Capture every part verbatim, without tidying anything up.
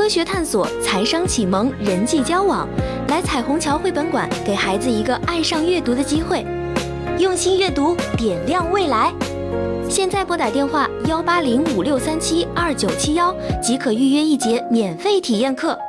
科学探索、财商启蒙、人际交往。来彩虹桥绘本馆，给孩子一个爱上阅读的机会。用心阅读，点亮未来。现在拨打电话幺八零五六三七二九七幺即可预约一节免费体验课。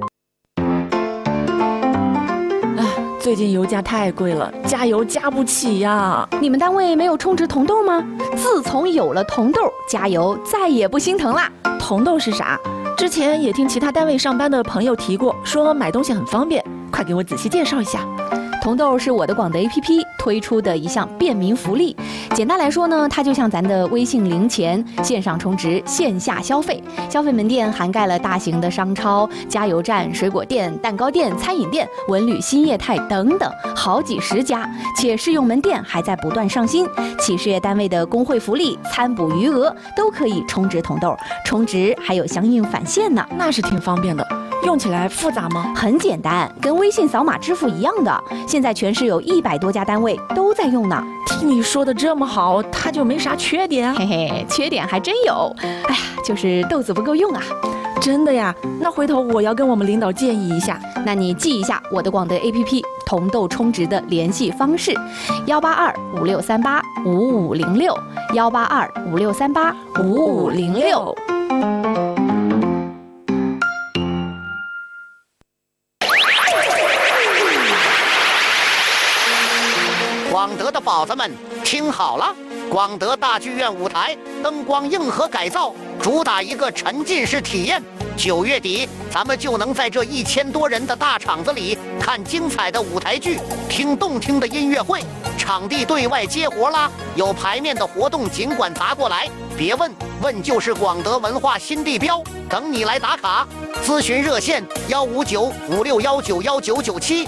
最近油价太贵了，加油加不起呀！ 你们单位没有充值铜豆吗？自从有了铜豆，加油再也不心疼啦。 铜豆是啥？之前也听其他单位上班的朋友提过，说买东西很方便，快给我仔细介绍一下。 铜豆是我的广德 A P P 推出的一项便民福利。简单来说呢，它就像咱的微信零钱，线上充值，线下消费。消费门店涵盖了大型的商超、加油站、水果店、蛋糕店、餐饮店、文旅新业态等等，好几十家。且试用门店还在不断上新，企事业单位的工会福利、参补余额都可以充值铜豆，充值还有相应返现呢。 那是挺方便的。用起来复杂吗？ 很简单，跟微信扫码支付一样的。现在全市有一百多家单位都在用呢。 听你说的这么好，它就没啥缺点啊？ 嘿嘿，缺点还真有。哎呀，就是豆子不够用啊。 真的呀？那回头我要跟我们领导建议一下。 那你记一下我的广德 A P P 铜豆充值的联系方式：幺八二五六三八五五零六，幺八二五六三八五五零六。 广德的宝子们听好了，广德大剧院舞台灯光硬核改造，主打一个沉浸式体验。九月底，咱们就能在这一千多人的大场子里看精彩的舞台剧，听动听的音乐会。场地对外接活啦，有排面的活动尽管砸过来，别问，问就是广德文化新地标，等你来打卡。咨询热线幺五九五六幺九幺九九七。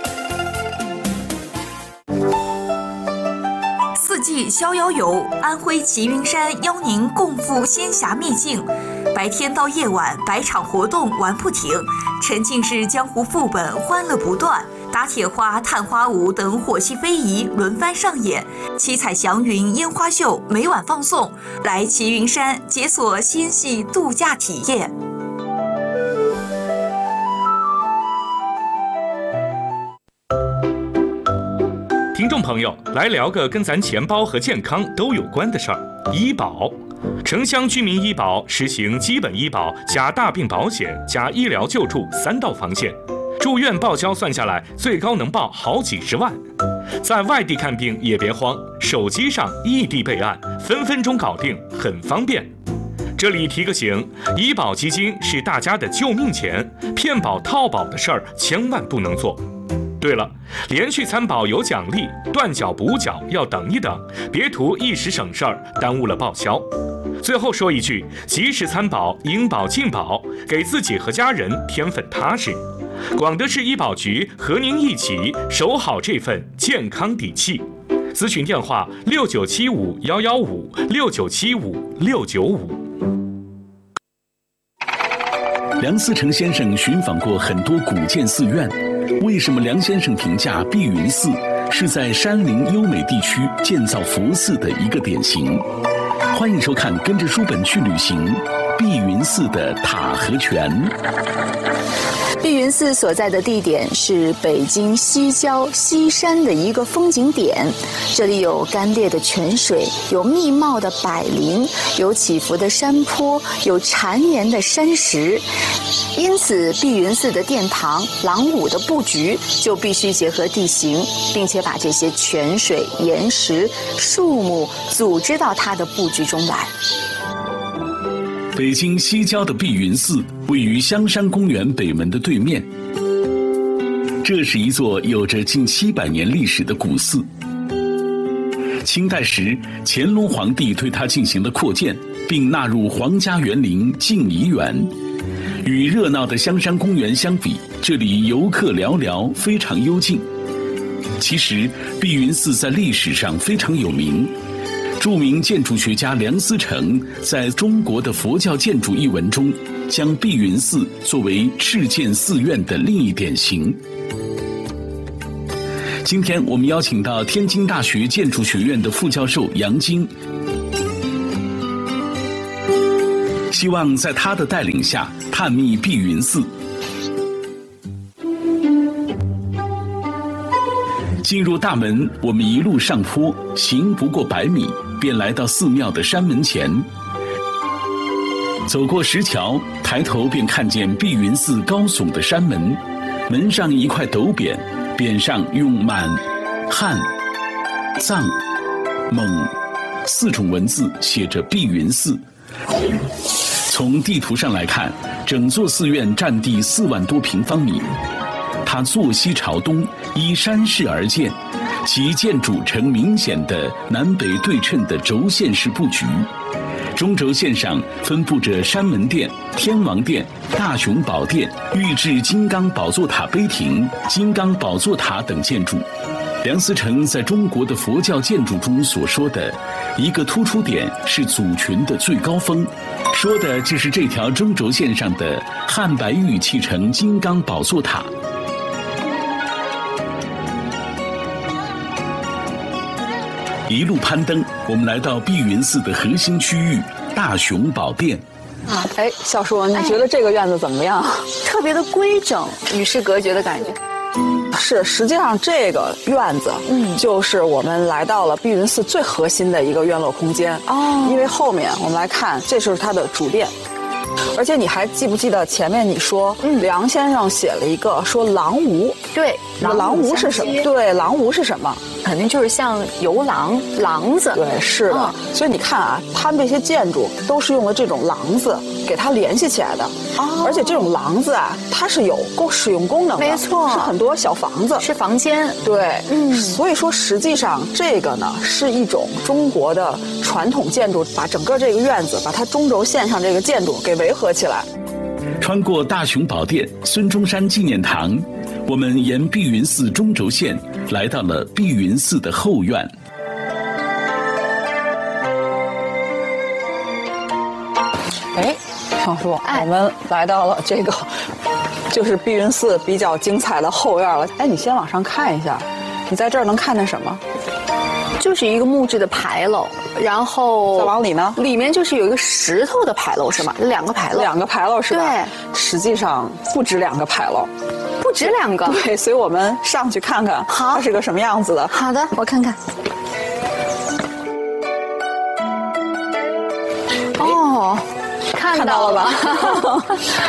四季逍遥游，安徽齐云山邀您共赴仙侠秘境。白天到夜晚，百场活动玩不停，沉浸式江湖副本欢乐不断，打铁花、探花舞等火系非遗轮番上演，七彩祥云烟花秀每晚放送。来齐云山解锁仙系度假体验。 听众朋友，来聊个跟咱钱包和健康都有关的事儿。医保，城乡居民医保实行基本医保加大病保险加医疗救助三道防线，住院报销算下来最高能报好几十万。在外地看病也别慌，手机上异地备案，分分钟搞定，很方便。这里提个醒，医保基金是大家的救命钱，骗保套保的事儿千万不能做。对了，连续参保有奖励，断缴补缴要等一等，别图一时省事儿，耽误了报销。最后说一句，及时参保，应保尽保，给自己和家人添份踏实。广德市医保局和您一起守好这份健康底气。咨询电话六九七五幺幺五六九七五六九五。 梁思成先生寻访过很多古建寺院，为什么梁先生评价碧云寺是在山林优美地区建造佛寺的一个典型？欢迎收看《跟着书本去旅行》，碧云寺的塔和泉。 碧云寺所在的地点是北京西郊西山的一个风景点，这里有干裂的泉水，有密茂的柏林，有起伏的山坡，有缠绵的山石。因此，碧云寺的殿堂、廊庑的布局就必须结合地形，并且把这些泉水、岩石、树木组织到它的布局中来。 北京西郊的碧云寺位于香山公园北门的对面，这是一座有着近七百年历史的古寺。清代时，乾隆皇帝对它进行了扩建，并纳入皇家园林静怡园。与热闹的香山公园相比，这里游客寥寥，非常幽静。其实，碧云寺在历史上非常有名。著名建筑学家梁思成在《中国的佛教建筑》一文中，将碧云寺作为敕建寺院的另一典型。今天我们邀请到天津大学建筑学院的副教授杨晶， 希望在他的带领下探秘碧云寺。进入大门，我们一路上坡，行不过百米，便来到寺庙的山门前。走过石桥，抬头便看见碧云寺高耸的山门，门上一块斗匾，匾上用满、汉、藏、蒙四种文字写着碧云寺。从地图上来看，整座寺院占地四万多平方米，它坐西朝东，依山势而建，其建筑呈明显的南北对称的轴线式布局。中轴线上分布着山门殿、天王殿、大雄宝殿、玉质金刚宝座塔碑亭、金刚宝座塔等建筑。梁思成在中国的佛教建筑中所说的一个突出点是祖群的最高峰，说的就是这条中轴线上的汉白玉砌成金刚宝座塔。一路攀登，我们来到碧云寺的核心区域大雄宝殿。 啊，哎，小叔，你觉得这个院子怎么样？ 特别的规整，与世隔绝的感觉。 是，实际上这个院子，嗯，就是我们来到了碧云寺最核心的一个院落空间哦。因为后面我们来看，这是它的主殿。而且你还记不记得前面你说，嗯，梁先生写了一个说狼无， 对， 狼无是什么？对，狼无是什么？ 肯定就是像游廊、廊子。 对，是的。哦、所以你看啊，他们这些建筑都是用了这种廊子给它联系起来的。哦。而且这种廊子啊，它是有够使用功能的。 没错。 是很多小房子。 是房间。 对。嗯。所以说，实际上这个呢，是一种中国的传统建筑，把整个这个院子，把它中轴线上这个建筑给维合起来。 穿过大雄宝殿、孙中山纪念堂，我们沿碧云寺中轴线来到了碧云寺的后院。 哎，上叔，我们来到了这个就是碧云寺比较精彩的后院了。哎，你先往上看一下，你在这儿能看见什么？ 就是一个木质的牌楼，然后再往里呢， 里面就是有一个石头的牌楼，是吗？两个牌楼， 两个牌楼是吧？ 对， 实际上不止两个牌楼， 不止两个。 对，所以我们上去看看，好，它是个什么样子的。 好的，我看看。哦，看到了吧？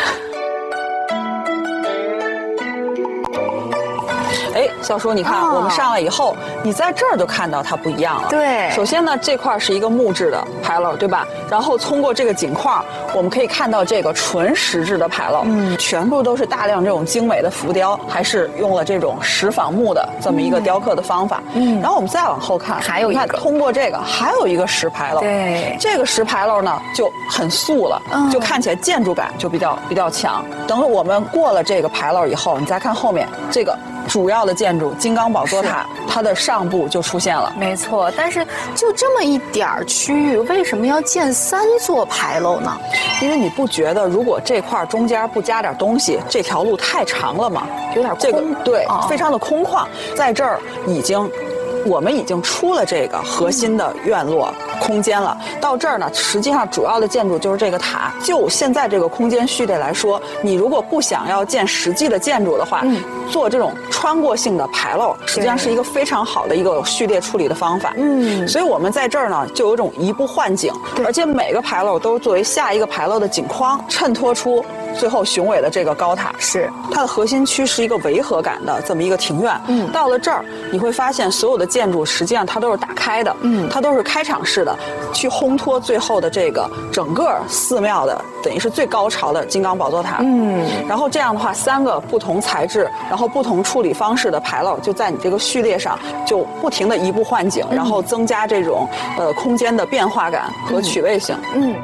哎，小叔，你看、哦、我们上来以后，你在这儿就看到它不一样了。 对， 首先呢，这块是一个木质的牌楼，对吧？然后通过这个景框，我们可以看到这个纯石质的牌楼，嗯，全部都是大量这种精美的浮雕，还是用了这种石仿木的这么一个雕刻的方法。嗯，然后我们再往后看， 还有一个， 你看通过这个还有一个石牌楼， 对， 这个石牌楼呢就很素了，嗯，就看起来建筑感就比较比较强。等我们过了这个牌楼以后，你再看后面这个。主要的建筑金刚宝座塔，它的上部就出现了。 没错，但是就这么一点儿区域，为什么要建三座牌楼呢？ 因为你不觉得如果这块中间不加点东西，这条路太长了吗？ 有点空。 这个对、 哦， 非常的空旷。在这儿已经。我们已经出了这个核心的院落空间了，到这儿呢，实际上主要的建筑就是这个塔。就现在这个空间序列来说，你如果不想要建实际的建筑的话，嗯、做这种穿过性的牌楼，实际上是一个非常好的一个序列处理的方法。嗯，所以我们在这儿呢，就有一种移步换景，而且每个牌楼都是作为下一个牌楼的景框，衬托出最后雄伟的这个高塔。 是它的核心区是一个违和感的这么一个庭院。嗯，到了这儿你会发现所有的建筑实际上它都是打开的，嗯，它都是开场式的，去烘托最后的这个整个寺庙的等于是最高潮的金刚宝座塔。嗯，然后这样的话，三个不同材质，然后不同处理方式的牌楼就在你这个序列上就不停的移步换景，嗯、然后增加这种呃空间的变化感和趣味性。嗯。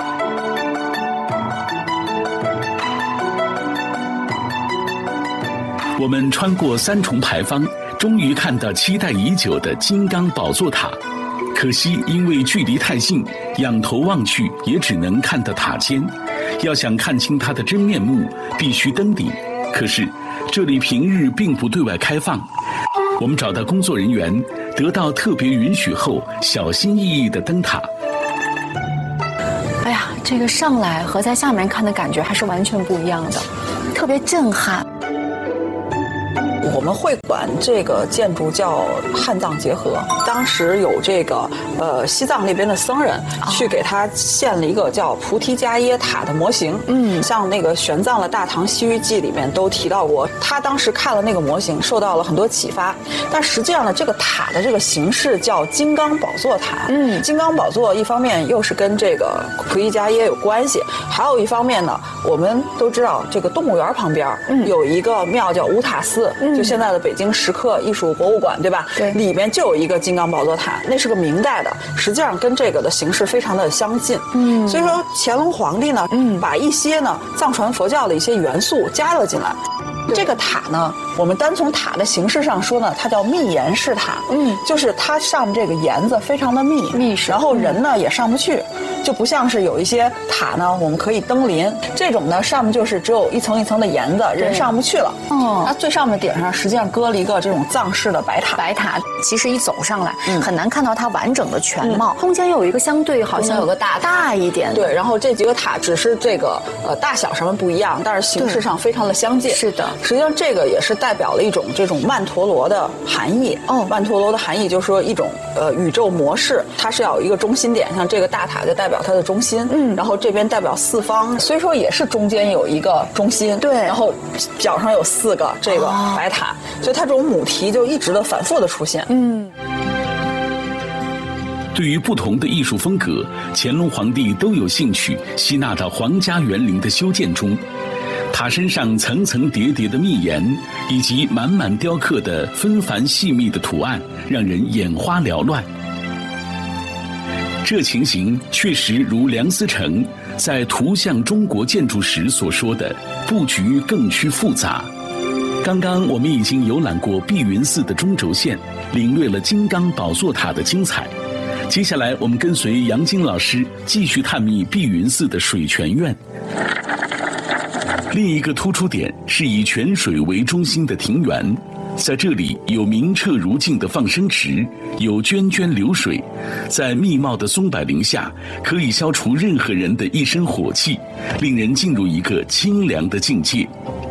我们穿过三重牌坊，终于看到期待已久的金刚宝座塔。可惜因为距离太近，仰头望去也只能看到塔尖。要想看清它的真面目，必须登顶。可是这里平日并不对外开放。我们找到工作人员，得到特别允许后，小心翼翼地登塔。 哎呀， 这个上来和在下面看的感觉还是完全不一样的，特别震撼。 我们会管这个建筑叫汉藏结合。当时有这个呃西藏那边的僧人去给他献了一个叫菩提伽耶塔的模型。嗯，像那个玄奘的《大唐西域记》里面都提到过，他当时看了那个模型，受到了很多启发。但实际上呢，这个塔的这个形式叫金刚宝座塔。嗯，金刚宝座一方面又是跟这个菩提伽耶有关系，还有一方面呢，我们都知道这个动物园旁边有一个庙叫乌塔寺。嗯，就现在的北京石刻艺术博物馆，对吧？对，里面就有一个金刚宝座塔，那是个明代的，实际上跟这个的形式非常的相近。嗯，所以说乾隆皇帝呢，嗯，把一些呢藏传佛教的一些元素加了进来。这个塔呢，我们单从塔的形式上说呢，它叫密檐式塔。嗯，就是它上面这个檐子非常的密，密实，然后人呢、嗯、也上不去，就不像是有一些塔呢，我们可以登临，这种呢上面就是只有一层一层的檐子，人上不去了。哦，它最上面顶上实际上搁了一个这种藏式的白塔。 白塔其实一走上来，嗯、很难看到它完整的全貌，嗯、空间有一个相对好像有个大大一点。 对，然后这几个塔只是这个呃大小什么不一样，但是形式上非常的相近。是的。实际上，这个也是代表了一种这种曼陀罗的含义。哦，曼陀罗的含义就是说一种呃宇宙模式，它是要有一个中心点，像这个大塔就代表它的中心。嗯，然后这边代表四方，所以说也是中间有一个中心。对，然后角上有四个这个白塔，哦、所以它这种母题就一直的反复的出现。嗯。 对于不同的艺术风格，乾隆皇帝都有兴趣吸纳到皇家园林的修建中。塔身上层层叠叠的密檐，以及满满雕刻的纷繁细密的图案，让人眼花缭乱。这情形确实如梁思成在《图像中国建筑史》所说的，布局更趋复杂。刚刚我们已经游览过碧云寺的中轴线，领略了金刚宝座塔的精彩。接下来我们跟随杨晶老师继续探秘碧云寺的水泉院。另一个突出点是以泉水为中心的庭园，在这里有明澈如镜的放生池，有涓涓流水，在密茂的松柏林下，可以消除任何人的一身火气，令人进入一个清凉的境界。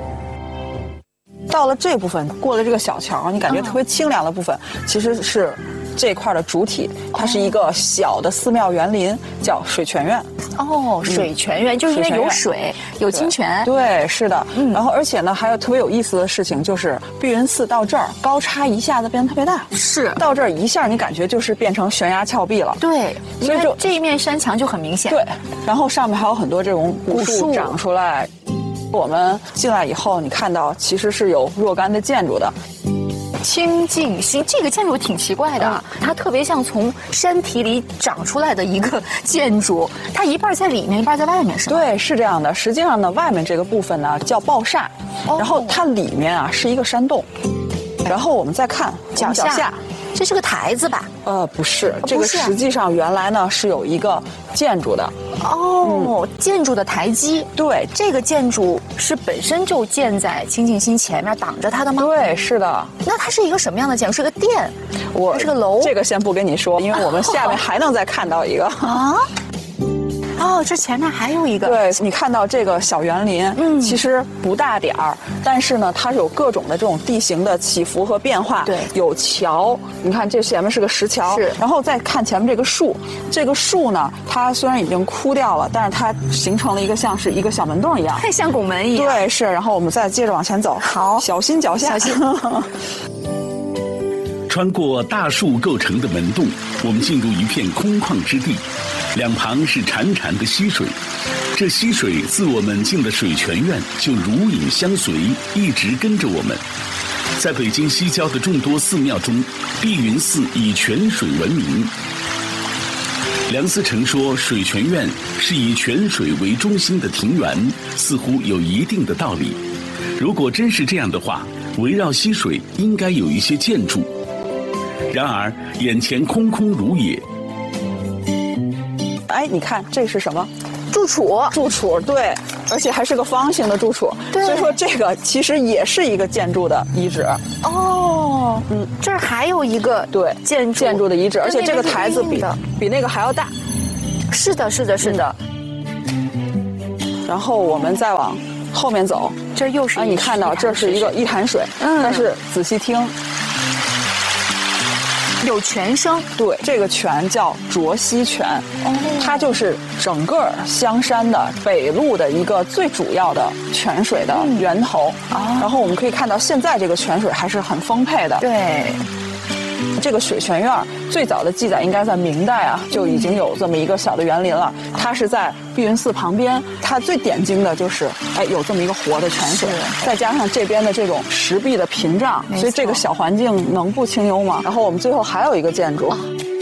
到了这部分，过了这个小桥，你感觉特别清凉的部分，嗯、其实是这块的主体，它是一个小的寺庙园林，叫水泉院。 哦，水泉院、嗯、就是因为有水，有清泉。 对，是的。嗯，然后而且呢，还有特别有意思的事情，就是碧云寺到这儿高差一下子变得特别大。是，到这儿一下你感觉就是变成悬崖峭壁了。 对，所以就这一面山墙就很明显。 对，然后上面还有很多这种古树长出来。我们进来以后，你看到其实是有若干的建筑的。 清净心这个建筑挺奇怪的，嗯、它特别像从山体里长出来的一个建筑，它一半在里面，一半在外面，是吗？ 对，是这样的。实际上呢，外面这个部分呢叫抱厦，哦、然后它里面啊是一个山洞。然后我们再看脚下，脚下这是个台子吧？ 呃，不是，哦、这个实际上原来呢是有一个建筑的。 哦，嗯、建筑的台基。 对， 这个建筑是本身就建在清净心前面挡着它的吗？ 对，是的。 那它是一个什么样的建筑？是个殿？我是个楼？ 这个先不跟你说，因为我们下面还能再看到一个。啊。 哦，这前面还有一个。 对，你看到这个小园林，嗯，其实不大点儿，但是呢，它有各种的这种地形的起伏和变化。对，有桥，你看这前面是个石桥，是。然后再看前面这个树，这个树呢，它虽然已经枯掉了，但是它形成了一个像是一个小门洞一样， 太像拱门一样。 对，是。然后我们再接着往前走，好，小心脚下，小心。 穿过大树构成的门洞，我们进入一片空旷之地，两旁是潺潺的溪水。这溪水自我们进了水泉院就如影相随，一直跟着我们。在北京西郊的众多寺庙中，碧云寺以泉水闻名。梁思成说，水泉院是以泉水为中心的庭园，似乎有一定的道理。如果真是这样的话，围绕溪水应该有一些建筑。然而眼前空空如也。 哎，你看这是什么？ 柱础。 柱础，对，而且还是个方形的柱础。对，所以说这个其实也是一个建筑的遗址。 哦，嗯，这儿还有一个对建筑建筑的遗址，而且这个台子比比那个还要大。 是的，是的，是的。 然后我们再往后面走， 这又是啊，你看到这是一个一潭水，嗯，但是仔细听， 有泉声。 对，这个泉叫卓溪泉，哦，它就是整个香山的北路的一个最主要的泉水的源头。嗯哦、然后我们可以看到，现在这个泉水还是很丰沛的。 对。 这个水泉院最早的记载应该在明代啊，就已经有这么一个小的园林了。它是在碧云寺旁边，它最点睛的就是哎有这么一个活的泉水，再加上这边的这种石壁的屏障，所以这个小环境能不清幽吗？然后我们最后还有一个建筑，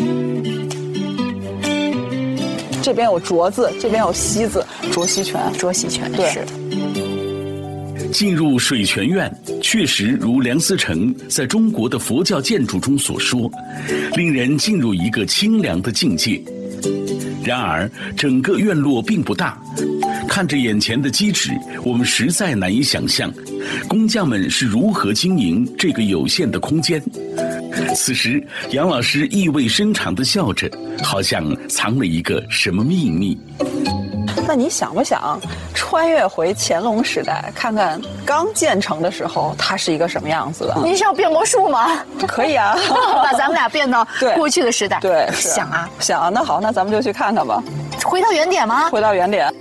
这边有卓字，这边有溪字，卓溪泉， 卓溪泉， 对。 是进入水泉院，确实如梁思成在中国的佛教建筑中所说，令人进入一个清凉的境界。然而，整个院落并不大，看着眼前的机址，我们实在难以想象，工匠们是如何经营这个有限的空间。此时，杨老师意味深长地笑着，好像藏了一个什么秘密。 那你想不想穿越回乾隆时代，看看刚建成的时候它是一个什么样子的？ 您是要变魔术吗？ 可以啊， 把咱们俩变到过去的时代。 对， 想啊， 想啊。那好，那咱们就去看看吧。 回到原点吗？ 回到原点。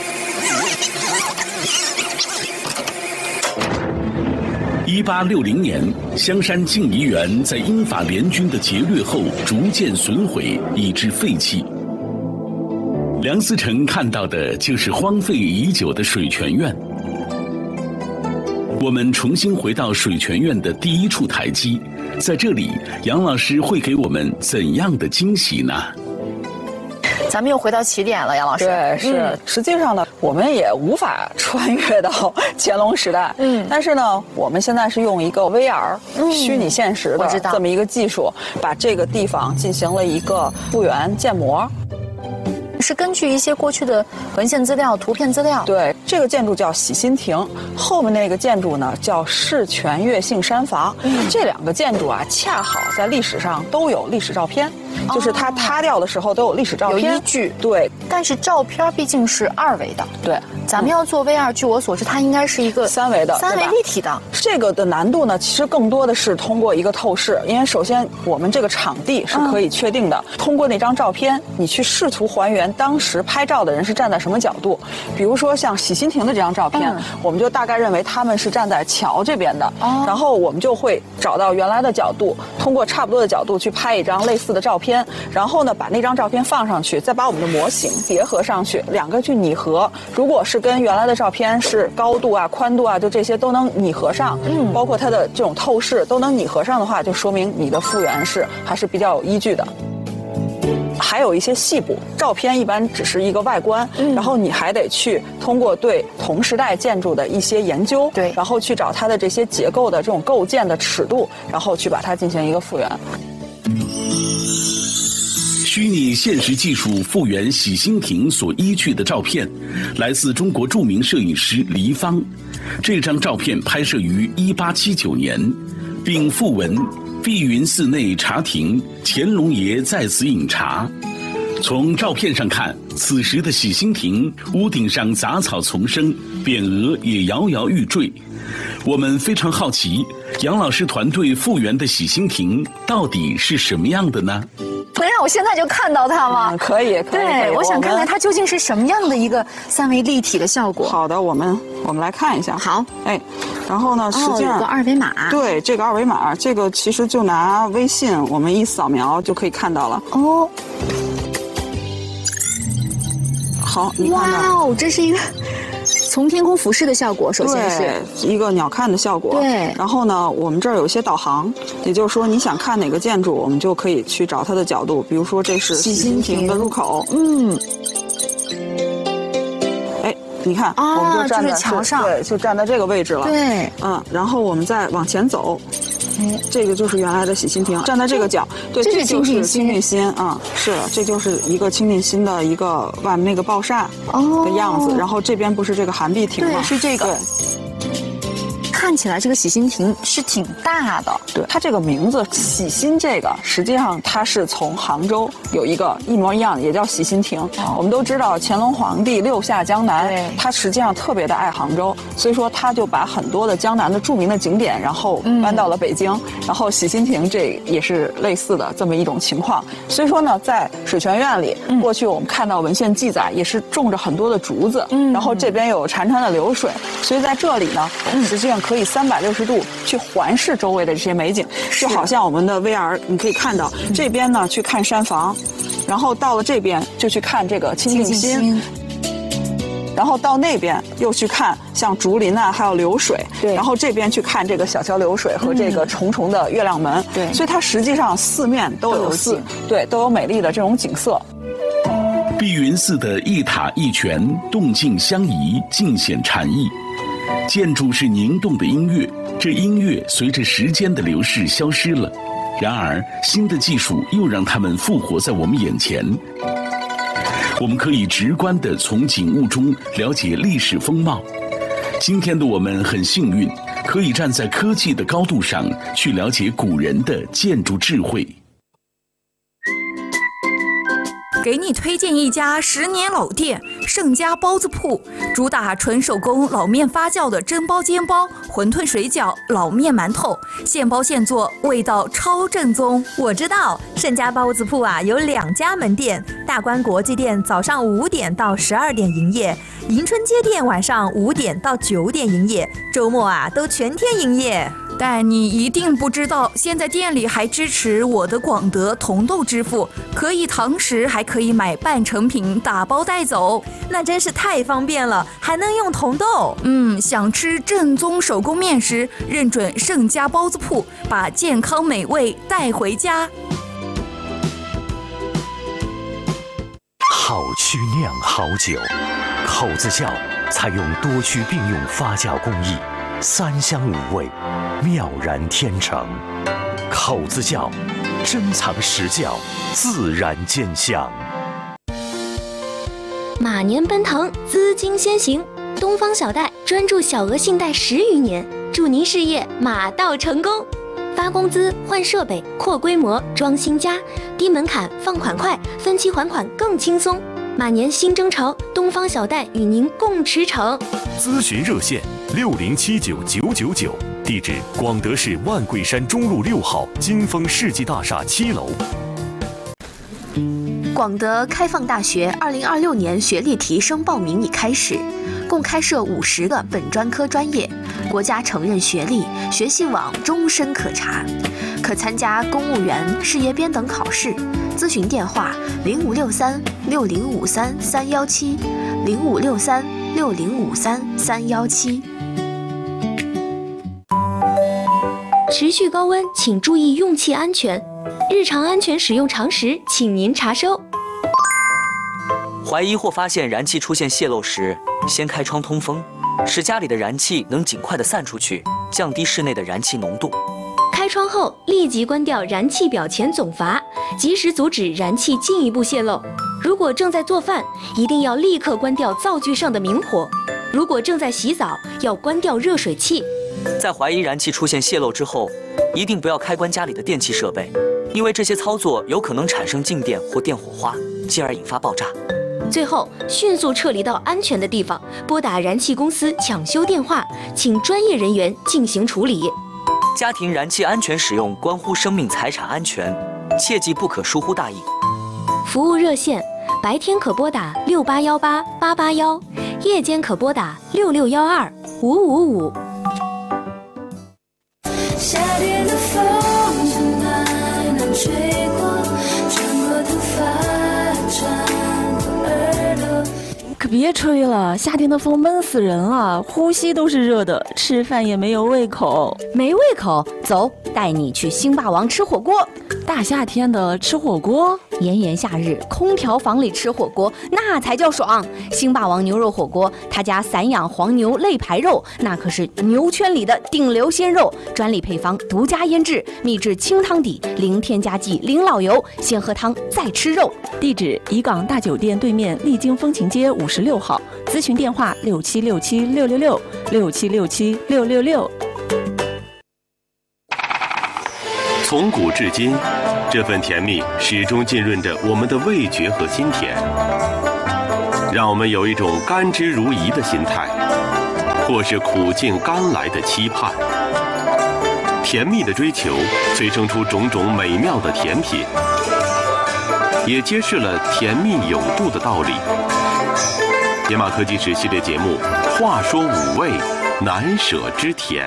一八六零年，香山静怡园在英法联军的劫掠后逐渐损毁，以致废弃。梁思成看到的就是荒废已久的水泉院。我们重新回到水泉院的第一处台基，在这里，杨老师会给我们怎样的惊喜呢？ 咱们又回到起点了，杨老师。 对，是。嗯、实际上呢，我们也无法穿越到乾隆时代。嗯。但是呢，我们现在是用一个 V R、嗯、虚拟现实的这么一个技术，把这个地方进行了一个复原建模。 是根据一些过去的文献资料、图片资料。 对，这个建筑叫喜心亭，后面那个建筑呢叫世泉悦幸山房。嗯，这两个建筑啊，恰好在历史上都有历史照片，哦、就是它塌掉的时候都有历史照片， 有依据。 对， 但是照片毕竟是二维的。 对， 咱们要做 V R，、嗯、据我所知，它应该是一个三维的、 三维立体的。 这个的难度呢，其实更多的是通过一个透视，因为首先我们这个场地是可以确定的，嗯、通过那张照片，你去试图还原当时拍照的人是站在什么角度。比如说像喜心亭的这张照片，嗯、我们就大概认为他们是站在桥这边的，哦、然后我们就会找到原来的角度，通过差不多的角度去拍一张类似的照片，然后呢把那张照片放上去，再把我们的模型叠合上去，两个去拟合。如果是跟原来的照片是高度啊、宽度啊，就这些都能拟合上，嗯，包括它的这种透视都能拟合上的话，就说明你的复原是还是比较有依据的。还有一些细部，照片一般只是一个外观，嗯、然后你还得去通过对同时代建筑的一些研究， 对， 然后去找它的这些结构的这种构建的尺度，然后去把它进行一个复原。 虚拟现实技术复原喜心亭所依据的照片，来自中国著名摄影师黎芳。这张照片拍摄于一八七九年，并附文碧云寺内茶亭，乾隆爷在此饮茶。从照片上看，此时的喜心亭屋顶上杂草丛生，匾额也摇摇欲坠。我们非常好奇，杨老师团队复原的喜心亭到底是什么样的呢？ 能让我现在就看到它吗？ 嗯、可以，可以。 对， 可以我想看看它究竟是什么样的一个三维立体的效果。 好的，我们我们来看一下。 好， 哎，然后呢，实际上、 哦、有个二维码。 对，这个二维码，这个其实就拿微信，我们一扫描就可以看到了。 哦。 好，你看到。 哇哦，这是一个从天空俯视的效果，首先是一个鸟瞰的效果。 对。 然后呢，我们这儿有一些导航，也就是说，你想看哪个建筑，我们就可以去找它的角度。比如说，这是喜心亭的入口。 嗯。 哎，你看， 啊、 我们就站在就是桥上， 对，就站在这个位置了。 对。 嗯，然后我们再往前走。哎，这个就是原来的喜心亭，站在这个角，对， 这是清净清净心啊、嗯，是的，这就是一个清净心的一个外面那个抱厦的样子，哦、然后这边不是这个寒碧亭吗？ 对，是这个。 对， 看看起来这个喜心亭是挺大的。 对，它这个名字喜心，这个实际上它是从杭州有一个一模一样的，也叫喜心亭。哦、我们都知道乾隆皇帝六下江南，他实际上特别的爱杭州，所以说他就把很多的江南的著名的景点，然后搬到了北京。嗯、然后喜心亭这也是类似的这么一种情况。所以说呢，在水泉院里，嗯、过去我们看到文献记载，也是种着很多的竹子，嗯、然后这边有潺潺的流水，所以在这里呢，嗯、实际上可以三百六十度去环视周围的这些美景，就好像我们的 V R， 你可以看到、嗯、这边呢去看山房，然后到了这边就去看这个清净心。然后到那边又去看像竹林啊，还有流水，对，然后这边去看这个小桥流水和这个重重的月亮门，对、嗯，所以它实际上四面都有四，对，都有美丽的这种景色。 碧云寺的一塔一泉，动静相宜，尽显禅意。建筑是凝动的音乐，这音乐随着时间的流逝消失了，然而新的技术又让它们复活在我们眼前。我们可以直观地从景物中了解历史风貌。今天的我们很幸运，可以站在科技的高度上去了解古人的建筑智慧。 给你推荐一家十年老店盛家包子铺，主打纯手工老面发酵的蒸包煎包、馄饨水饺、老面馒头，现包现做，味道超正宗。 我知道盛家包子铺啊有两家门店，大观国际店早上五点到十二点营业，迎春街店晚上五点到九点营业，周末啊都全天营业。 但你一定不知道，现在店里还支持我的广德同豆支付，可以堂食，还可以买半成品打包带走， 那真是太方便了，还能用同豆。 嗯，想吃正宗手工面食，认准盛家包子铺，把健康美味带回家。 好曲酿好酒，口子窖采用多区并用发酵工艺，三香五味，妙然天成。口子窖，珍藏实窖，自然见香。 马年奔腾，资金先行，东方小贷专注小额信贷十余年，祝您事业马到成功。发工资、换设备、扩规模、装新家，低门槛，放款快，分期还款更轻松。马年新征程，东方小贷与您共驰骋。 咨询热线六零七九九九九，地址广德市万桂山中路六号金丰世纪大厦七楼。 广德开放大学二零二六年学历提升报名已开始，共开设五十个本专科专业，国家承认学历，学信网终身可查，可参加公务员、事业编等考试。咨询电话零五六三六零五三三幺七零五六三六零五三三幺七。 持续高温，请注意用气安全。日常安全使用常识，请您查收。 怀疑或发现燃气出现泄漏时，先开窗通风，使家里的燃气能尽快的散出去，降低室内的燃气浓度。 开窗后立即关掉燃气表前总阀，及时阻止燃气进一步泄漏。如果正在做饭，一定要立刻关掉灶具上的明火。如果正在洗澡，要关掉热水器。 在怀疑燃气出现泄漏之后，一定不要开关家里的电气设备，因为这些操作有可能产生静电或电火花，进而引发爆炸。 最后，迅速撤离到安全的地方，拨打燃气公司抢修电话，请专业人员进行处理。 家庭燃气安全使用关乎生命财产安全，切记不可疏忽大意。 服务热线：白天可拨打六八幺八八八幺，夜间可拨打六六幺二五五五。夏天的风正慢慢吹过，穿过头发，穿过耳朵。 可别吹了，夏天的风闷死人了，呼吸都是热的，吃饭也没有胃口。 没胃口，走，带你去星霸王吃火锅。 大夏天的吃火锅， 炎炎夏日，空调房里吃火锅那才叫爽。星霸王牛肉火锅，他家散养黄牛肋排肉，那可是牛圈里的顶流鲜肉，专利配方，独家腌制，秘制清汤底，零添加剂，零老油，先喝汤再吃肉。 地址：怡港大酒店对面丽晶风情街五十六号，咨询电话六七六七六六六六七六七六六六。 从古至今，这份甜蜜始终浸润着我们的味觉和心田，让我们有一种甘之如饴的心态，或是苦尽甘来的期盼。甜蜜的追求催生出种种美妙的甜品，也揭示了甜蜜有度的道理。野马科技史系列节目，话说五味，难舍之甜。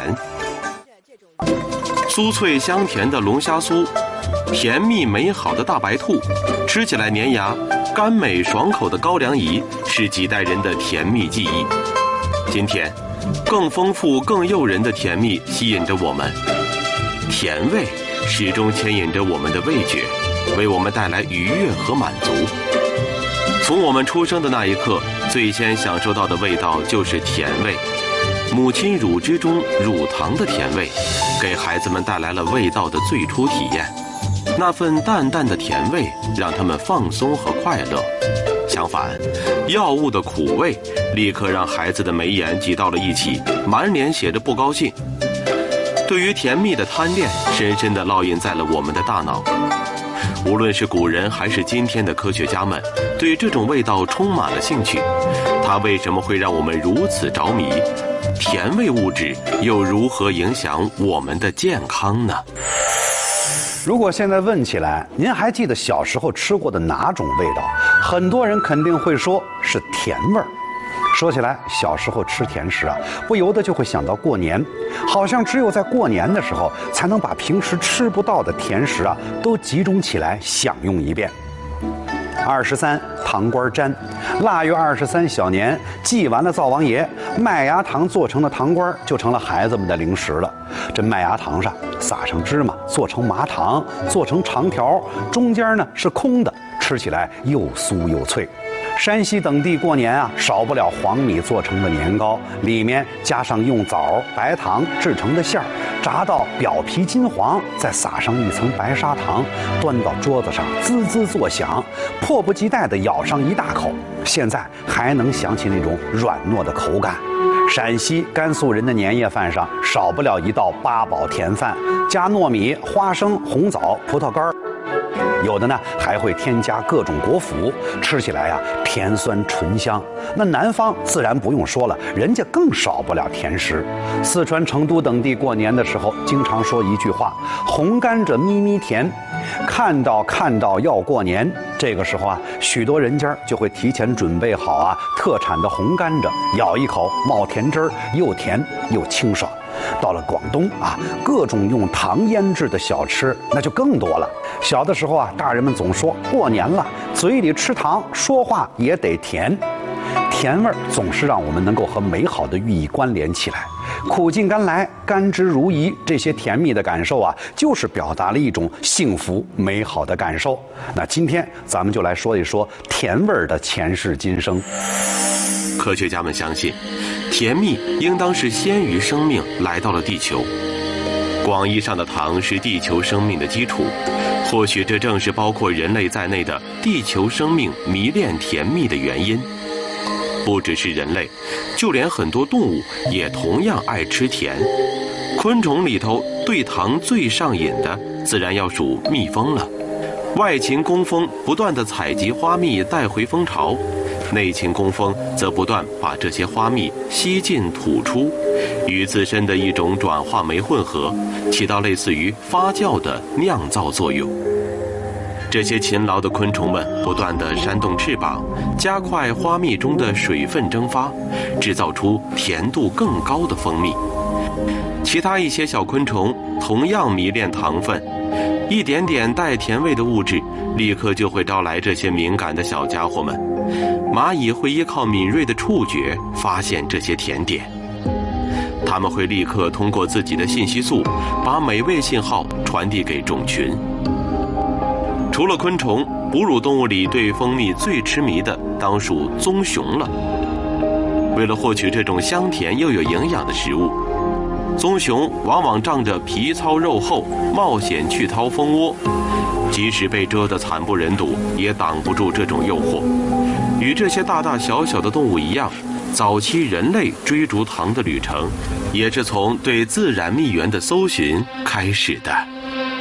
酥脆香甜的龙虾酥，甜蜜美好的大白兔，吃起来粘牙，甘美爽口的高粱饴，是几代人的甜蜜记忆。今天，更丰富、更诱人的甜蜜吸引着我们，甜味始终牵引着我们的味觉，为我们带来愉悦和满足。从我们出生的那一刻，最先享受到的味道就是甜味。母亲乳汁中乳糖的甜味，给孩子们带来了味道的最初体验。那份淡淡的甜味，让他们放松和快乐。相反，药物的苦味，立刻让孩子的眉眼挤到了一起，满脸写着不高兴。对于甜蜜的贪恋，深深地烙印在了我们的大脑。无论是古人还是今天的科学家们，对这种味道充满了兴趣。它为什么会让我们如此着迷？甜味物质又如何影响我们的健康呢？ 如果现在问起来，您还记得小时候吃过的哪种味道？很多人肯定会说是甜味儿。说起来，小时候吃甜食啊，不由得就会想到过年，好像只有在过年的时候，才能把平时吃不到的甜食啊，都集中起来享用一遍。二十三糖瓜粘，腊月二十三小年，祭完了灶王爷，麦芽糖做成的糖瓜就成了孩子们的零食了。这麦芽糖上撒上芝麻，做成麻糖，做成长条，中间呢是空的，吃起来又酥又脆。山西等地过年啊，少不了黄米做成的年糕，里面加上用枣、白糖制成的馅儿，炸到表皮金黄，再撒上一层白砂糖，端到桌子上滋滋作响，迫不及待地咬上一大口。现在还能想起那种软糯的口感。陕西、甘肃人的年夜饭上少不了一道八宝甜饭，加糯米、花生、红枣、葡萄干儿。有的呢还会添加各种果脯，吃起来呀、啊、甜酸醇香。那南方自然不用说了，人家更少不了甜食。四川成都等地过年的时候，经常说一句话：红甘蔗咪咪甜。看到看到要过年，这个时候啊，许多人家就会提前准备好啊特产的红甘蔗，咬一口冒甜汁儿，又甜又清爽。到了广东啊，各种用糖腌制的小吃那就更多了。小的时候啊，大人们总说过年了，嘴里吃糖，说话也得甜。甜味儿总是让我们能够和美好的寓意关联起来。苦尽甘来，甘之如饴，这些甜蜜的感受啊，就是表达了一种幸福美好的感受。那今天咱们就来说一说甜味儿的前世今生。 科学家们相信，甜蜜应当是先于生命来到了地球。广义上的糖是地球生命的基础，或许这正是包括人类在内的地球生命迷恋甜蜜的原因。不只是人类，就连很多动物也同样爱吃甜。昆虫里头对糖最上瘾的，自然要数蜜蜂了。外勤工蜂不断地采集花蜜带回蜂巢，内勤工蜂则不断把这些花蜜吸进吐出，与自身的一种转化酶混合，起到类似于发酵的酿造作用。这些勤劳的昆虫们不断地扇动翅膀，加快花蜜中的水分蒸发，制造出甜度更高的蜂蜜。其他一些小昆虫同样迷恋糖分，一点点带甜味的物质立刻就会招来这些敏感的小家伙们。蚂蚁会依靠敏锐的触觉发现这些甜点，它们会立刻通过自己的信息素把美味信号传递给种群。除了昆虫，哺乳动物里对蜂蜜最痴迷的当属棕熊了。为了获取这种香甜又有营养的食物，棕熊往往仗着皮糙肉厚，冒险去掏蜂窝，即使被蛰得惨不忍睹，也挡不住这种诱惑。与这些大大小小的动物一样，早期人类追逐糖的旅程，也是从对自然蜜源的搜寻开始的。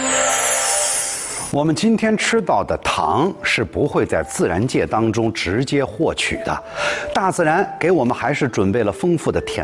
我们今天吃到的糖是不会在自然界当中直接获取的，大自然给我们还是准备了丰富的甜